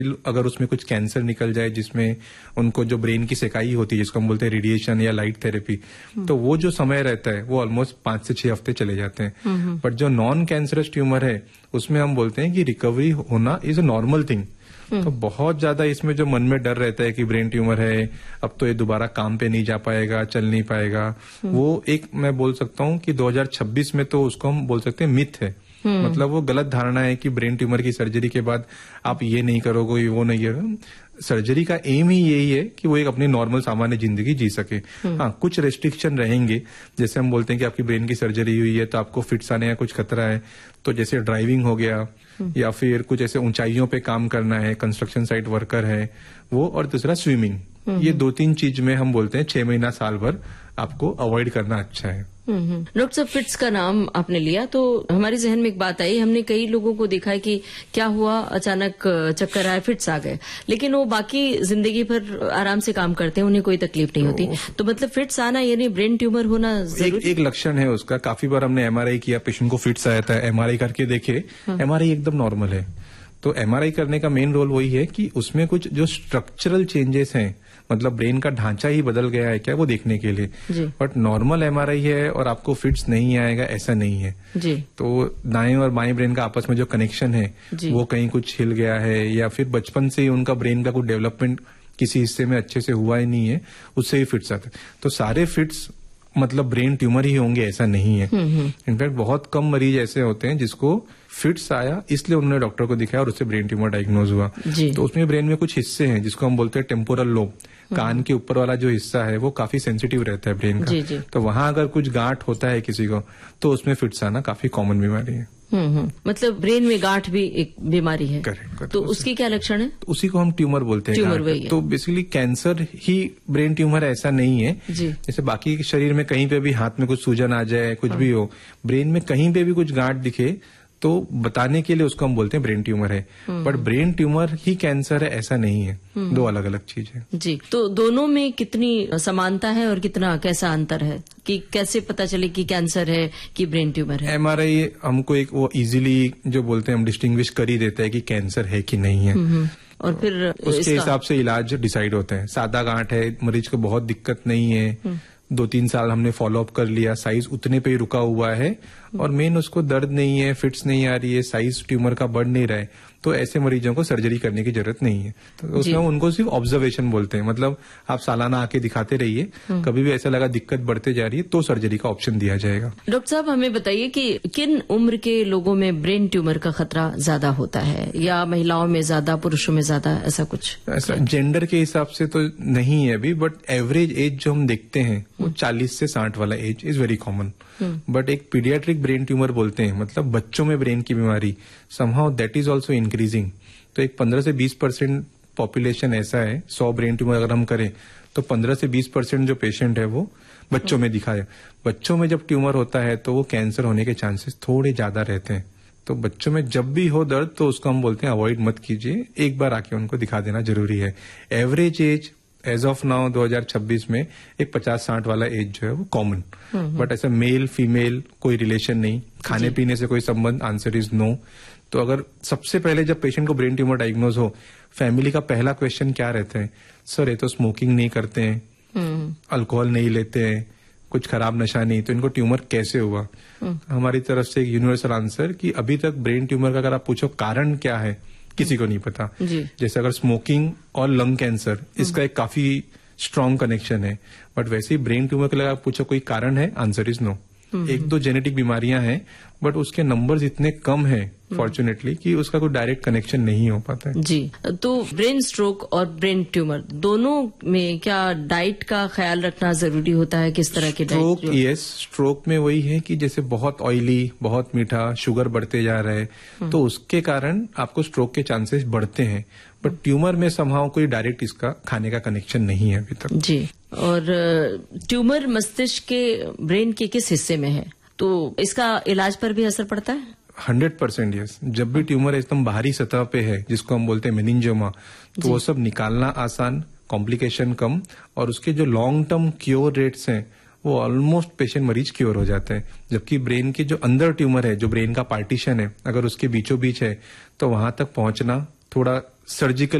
अगर उसमें कुछ कैंसर निकल जाए जिसमें उनको जो ब्रेन की सेकाई होती है जिसको हम बोलते हैं रेडिएशन या लाइट थेरेपी, तो वो जो समय रहता है वो ऑलमोस्ट 5 से 6 हफ्ते चले जाते हैं। बट जो नॉन कैंसरस ट्यूमर है उसमें हम बोलते हैं कि रिकवरी होना इज अ नॉर्मल थिंग। तो बहुत ज्यादा इसमें जो मन में डर रहता है कि ब्रेन ट्यूमर है, अब तो ये दोबारा काम पे नहीं जा पाएगा, चल नहीं पाएगा, वो एक मैं बोल सकता हूँ कि 2026 में तो उसको हम बोल सकते हैं मिथ है। मतलब वो गलत धारणा है कि ब्रेन ट्यूमर की सर्जरी के बाद आप ये नहीं करोगे, वो नहीं करोगे। सर्जरी का एम ही यही है कि वो एक अपनी नॉर्मल सामान्य जिंदगी जी सके। हाँ, कुछ रेस्ट्रिक्शन रहेंगे, जैसे हम बोलते हैं कि आपकी ब्रेन की सर्जरी हुई है तो आपको फिट्स आने का कुछ खतरा है, तो जैसे ड्राइविंग हो गया या फिर कुछ ऐसे ऊंचाइयों पे काम करना है, कंस्ट्रक्शन साइट वर्कर है वो, और दूसरा स्विमिंग। ये 2-3 चीज में हम बोलते हैं 6 महीना साल भर आपको अवॉइड करना अच्छा है। डॉक्टर साहब, फिट्स का नाम आपने लिया तो हमारे जहन में एक बात आई, हमने कई लोगों को देखा है कि क्या हुआ, अचानक चक्कर आए, फिट्स आ गए, लेकिन वो बाकी जिंदगी भर आराम से काम करते हैं, उन्हें कोई तकलीफ नहीं होती। तो मतलब फिट्स आना यानी ब्रेन ट्यूमर होना एक लक्षण है उसका। काफी बार हमने एमआरआई किया, पेशेंट को फिट्स आया था, एमआरआई करके देखे, एमआरआई एकदम नॉर्मल है। तो एमआरआई करने का मेन रोल वही है कि उसमें कुछ जो स्ट्रक्चरल चेंजेस हैं, मतलब ब्रेन का ढांचा ही बदल गया है क्या, वो देखने के लिए। बट नॉर्मल एमआरआई है और आपको फिट्स नहीं आएगा ऐसा नहीं है जी। तो दाएं और बाएं ब्रेन का आपस में जो कनेक्शन है वो कहीं कुछ हिल गया है या फिर बचपन से ही उनका ब्रेन का कुछ डेवलपमेंट किसी हिस्से में अच्छे से हुआ ही नहीं है, उससे ही फिट्स आते। तो सारे फिट्स मतलब ब्रेन ट्यूमर ही होंगे ऐसा नहीं है। इनफैक्ट बहुत कम मरीज ऐसे होते हैं जिसको फिट्स आया इसलिए उन्होंने डॉक्टर को दिखाया और उससे ब्रेन ट्यूमर डायग्नोज हुआ। तो उसमें ब्रेन में कुछ हिस्से हैं जिसको हम बोलते हैं टेम्पोरल लोब, कान के ऊपर वाला जो हिस्सा है वो काफी सेंसिटिव रहता है ब्रेन का। तो वहां अगर कुछ गांठ होता है किसी को तो उसमें फिट्स आना काफी कॉमन बीमारी है। मतलब ब्रेन में गांठ भी एक बीमारी है। करेक्ट। तो उसकी क्या लक्षण है? तो उसी को हम ट्यूमर बोलते हैं। ट्यूमर वही है। तो बेसिकली कैंसर ही ब्रेन ट्यूमर ऐसा नहीं है जी। जैसे बाकी शरीर में कहीं पे भी हाथ में कुछ सूजन आ जाए, कुछ भी हो, ब्रेन में कहीं पे भी कुछ गांठ दिखे तो बताने के लिए उसको हम बोलते हैं ब्रेन ट्यूमर है। पर ब्रेन ट्यूमर ही कैंसर है ऐसा नहीं है, दो अलग अलग चीज है जी। तो दोनों में कितनी समानता है और कितना कैसा अंतर है कि कैसे पता चले कि कैंसर है कि ब्रेन ट्यूमर है? एमआरआई हमको एक वो इजीली जो बोलते हैं हम डिस्टिंग्विश कर ही देता है कि कैंसर है कि नहीं है, और फिर उसके हिसाब से इलाज डिसाइड होते हैं। सादा गांठ है, मरीज को बहुत दिक्कत नहीं है, 2-3 साल हमने फॉलोअप कर लिया, साइज उतने पे ही रुका हुआ है और मेन उसको दर्द नहीं है, फिट्स नहीं आ रही है, साइज ट्यूमर का बढ़ नहीं रहा है, तो ऐसे मरीजों को सर्जरी करने की जरूरत नहीं है। तो उसमें उनको सिर्फ ऑब्जर्वेशन बोलते हैं, मतलब आप सालाना आके दिखाते रहिए, कभी भी ऐसा लगा दिक्कत बढ़ते जा रही है तो सर्जरी का ऑप्शन दिया जाएगा। डॉक्टर साहब, हमें बताइए कि किन उम्र के लोगों में ब्रेन ट्यूमर का खतरा ज्यादा होता है, या महिलाओं में ज्यादा, पुरुषों में ज्यादा, ऐसा कुछ? ऐसा जेंडर के हिसाब से तो नहीं है अभी, बट एवरेज एज जो हम देखते हैं वो 40 से 60 वाला as is very common. But एक पीडियाट्रिक ब्रेन ट्यूमर बोलते हैं, मतलब बच्चों में ब्रेन की बीमारी, somehow that is also increasing. तो एक 15 से 20% पॉपुलेशन ऐसा है, 100 ब्रेन ट्यूमर अगर हम करें तो 15 से 20% जो पेशेंट है वो बच्चों में दिखाए। बच्चों में जब ट्यूमर होता है तो वो कैंसर होने के चांसेस थोड़े ज्यादा रहते हैं। तो बच्चों में जब भी हो दर्द तो उसको हम बोलते हैं अवॉइड मत कीजिए, एक बार आके उनको दिखा देना जरूरी है। Average age as of now 2026 में एक 50-60 वाला एज जो है वो कॉमन, बट ऐसा मेल फीमेल कोई रिलेशन नहीं, खाने पीने से कोई संबंध, आंसर इज नो। तो अगर सबसे पहले जब पेशेंट को ब्रेन ट्यूमर डायग्नोज हो, फैमिली का पहला क्वेश्चन क्या रहता है? सर ये तो स्मोकिंग नहीं करते हैं, अल्कोहल नहीं लेते हैं, कुछ खराब नशा नहीं, तो इनको ट्यूमर कैसे हुआ? हमारी तरफ से एक यूनिवर्सल आंसर कि अभी तक ब्रेन ट्यूमर का अगर आप पूछो कारण क्या है, किसी को नहीं पता। जैसे अगर स्मोकिंग और लंग कैंसर, इसका एक काफी स्ट्रांग कनेक्शन है, बट वैसे ही ब्रेन ट्यूमर के लिए आप पूछो कोई कारण है, आंसर इज नो। 1-2 जेनेटिक बीमारियां हैं बट उसके नंबर्स इतने कम हैं फॉर्चुनेटली कि उसका कोई डायरेक्ट कनेक्शन नहीं हो पाता है जी। तो ब्रेन स्ट्रोक और ब्रेन ट्यूमर दोनों में क्या डाइट का ख्याल रखना जरूरी होता है? किस तरह की डाइट? स्ट्रोक में वही है कि जैसे बहुत ऑयली, बहुत मीठा, शुगर बढ़ते जा रहा है तो उसके कारण आपको स्ट्रोक के चांसेस बढ़ते हैं, बट ट्यूमर में समहाउ कोई डायरेक्ट इसका खाने का कनेक्शन नहीं है अभी तक जी। और ट्यूमर मस्तिष्क के ब्रेन के किस हिस्से में है, तो इसका इलाज पर भी असर पड़ता है? 100% यस। जब भी ट्यूमर एकदम बाहरी सतह पे है जिसको हम बोलते हैं मेनिंजियोमा, तो वो सब निकालना आसान, कॉम्प्लिकेशन कम, और उसके जो लॉन्ग टर्म क्योर रेट्स हैं वो ऑलमोस्ट पेशेंट मरीज क्योर हो जाते हैं। जबकि ब्रेन के जो अंदर ट्यूमर है, जो ब्रेन का पार्टीशन है, अगर उसके बीचों बीच है तो वहां तक पहुंचना थोड़ा सर्जिकल